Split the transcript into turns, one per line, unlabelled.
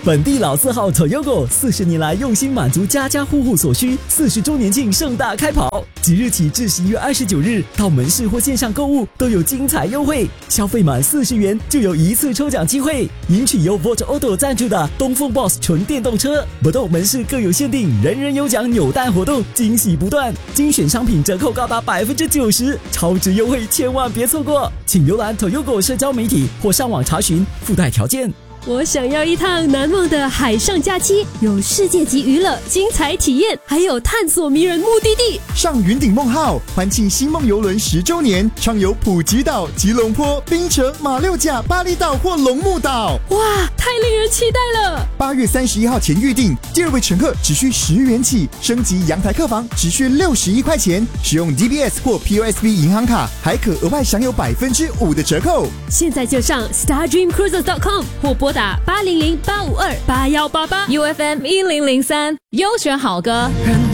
本地老字号 Toyota 40年来用心满足家家户户所需，40周年庆盛大开跑，即日起至11月29日，到门市或线上购物都有精彩优惠，消费满40元就有一次抽奖机会，赢取由 Volt Auto 赞助的东风 Boss 纯电动车。不动门市各有限定，人人有奖扭蛋活动，惊喜不断，精选商品折扣高达90%，超值优惠千万别错过，请浏览 Toyota 社交媒体或上网查询附带条件。
我想要一趟难忘的海上假期，有世界级娱乐、精彩体验，还有探索迷人目的地。
上云顶梦号，欢庆星梦邮轮10周年，畅游普吉岛、吉隆坡、槟城、马六甲、巴厘岛或龙目岛。
哇，太令人期待了
！8月31号前预订，第2位乘客只需10元起，升级阳台客房只需61块钱，使用 DBS 或 POSB 银行卡，还可额外享有5%的折扣。
现在就上 StarDreamCruises.com 或拨打800-852-8188
UFM 1003，优选好歌。